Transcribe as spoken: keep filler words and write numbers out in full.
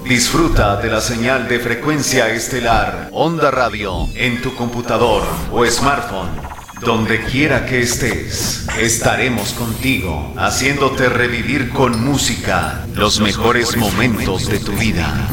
Disfruta de la señal de frecuencia estelar Onda Radio en tu computador o smartphone. Donde quiera que estés, estaremos contigo, haciéndote revivir con música los mejores momentos de tu vida.